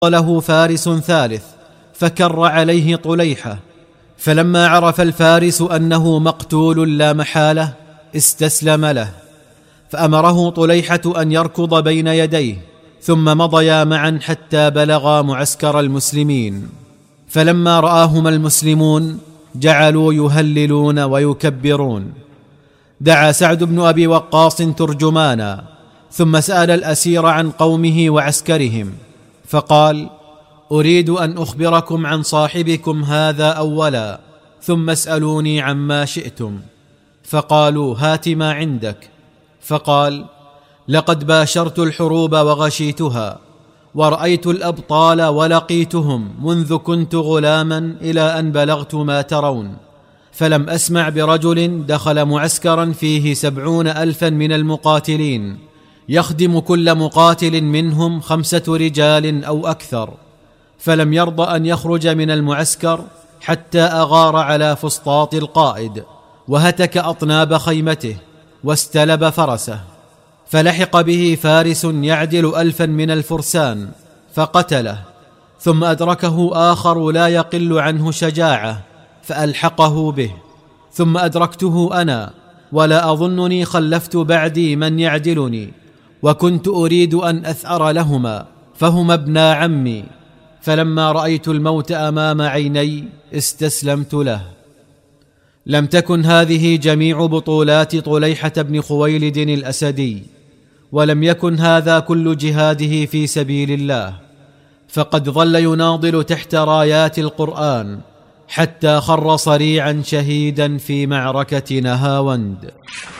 له فارس ثالث فكر عليه طليحة، فلما عرف الفارس أنه مقتول لا محالة استسلم له، فأمره طليحة أن يركض بين يديه، ثم مضيا معا حتى بلغا معسكر المسلمين. فلما رآهما المسلمون جعلوا يهللون ويكبرون. دعا سعد بن أبي وقاص ترجمانا، ثم سأل الأسير عن قومه وعسكرهم، فقال: أريد أن أخبركم عن صاحبكم هذا أولا، ثم اسألوني عما شئتم. فقالوا: هات ما عندك. فقال: لقد باشرت الحروب وغشيتها، ورأيت الأبطال ولقيتهم منذ كنت غلاما إلى أن بلغت ما ترون، فلم أسمع برجل دخل معسكرا فيه 70,000 من المقاتلين يخدم كل مقاتل منهم 5 رجال أو أكثر، فلم يرض أن يخرج من المعسكر حتى أغار على فسطاط القائد، وهتك أطناب خيمته، واستلب فرسه، فلحق به فارس يعدل 1000 من الفرسان فقتله، ثم أدركه آخر لا يقل عنه شجاعة فألحقه به، ثم أدركته أنا، ولا أظنني خلفت بعدي من يعدلني، وكنت أريد أن أثأر لهما فهما ابنا عمي، فلما رأيت الموت أمام عيني استسلمت له. لم تكن هذه جميع بطولات طليحة بن خويلد الأسدي، ولم يكن هذا كل جهاده في سبيل الله، فقد ظل يناضل تحت رايات القرآن حتى خر صريعا شهيدا في معركة نهاوند.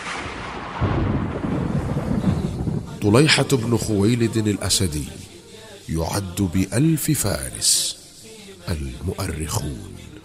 طليحة بن خويلد الأسدي يعد ب1000 فارس. المؤرخون